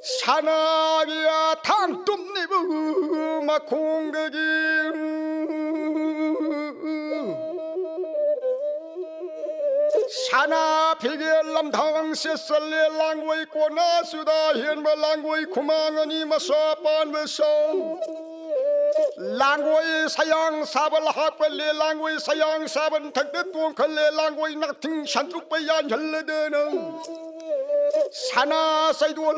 산악이야 당똠니브 막 공격이 산하 비결람 당세설레 랑고이 꼬나수다 현바 랑고이 구망은이 마사반 베서 랑고이 사양 사발 학벌레 랑고이 사양 사번 탁대 똥컬레 랑고이 낙팅 산tuk바얀 혈레드는 산하 사이드